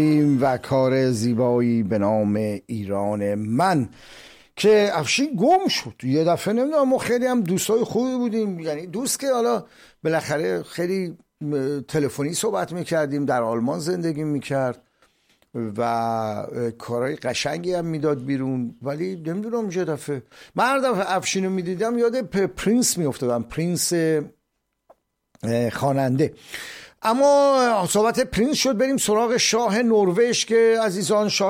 و کار زیبایی به نام ایران من که افشین گم شد یه دفعه. نمیدونم، ما خیلی هم دوستای خوبی بودیم، یعنی دوست که حالا بالاخره خیلی تلفنی صحبت میکردیم، در آلمان زندگی میکرد و کارهای قشنگی هم میداد بیرون، ولی نمیدونم یه دفعه من هر دفعه افشین رو میدیدم یاد پرینس میافتادم، پرینس خواننده. اما صحبت پرینس شد، بریم سراغ شاه نروژ که عزیزان، شاه